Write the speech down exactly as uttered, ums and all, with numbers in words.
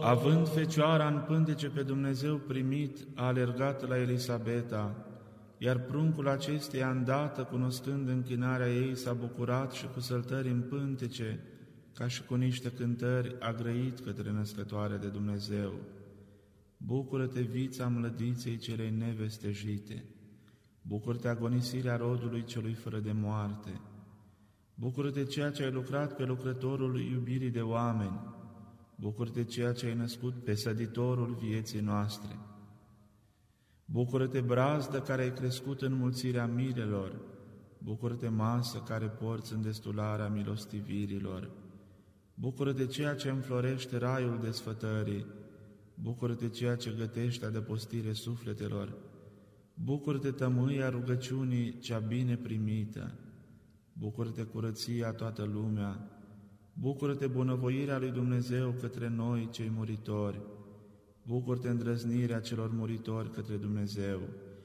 Având Fecioara în pântece pe Dumnezeu primit, a alergat la Elisabeta, iar pruncul acesteia îndată, cunoscând închinarea ei, s-a bucurat și cu săltări în pântece, ca și cu niște cântări, a grăit către născătoarea de Dumnezeu. Bucură-te, vița mlădiței celei nevestejite! Bucură-te, agonisirea rodului celui fără de moarte! Bucură-te, ceea ce ai lucrat pe lucrătorul iubirii de oameni! Bucură-te, ceea ce ai născut pe săditorul vieții noastre! Bucură-te, brazdă care ai crescut în mulțirea mirelor! Bucură-te, masă care porți în destularea milostivirilor! Bucură-te, ceea ce înflorește raiul desfătării! Bucură-te, ceea ce gătește adăpostire sufletelor! Bucură-te, tămâia rugăciunii cea bine primită! Bucură-te, curăția toată lumea! Bucură-te, bunăvoirea lui Dumnezeu către noi, cei muritori! Bucură-te, îndrăznirea celor muritori către Dumnezeu!